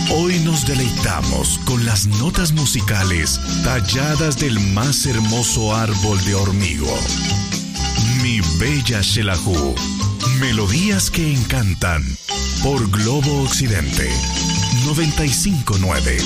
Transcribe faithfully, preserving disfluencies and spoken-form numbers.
Hoy nos deleitamos con las notas musicales talladas del más hermoso árbol de Hormigo. Mi bella Xelajú. Melodías que encantan por Globo Occidente noventa y cinco punto nueve.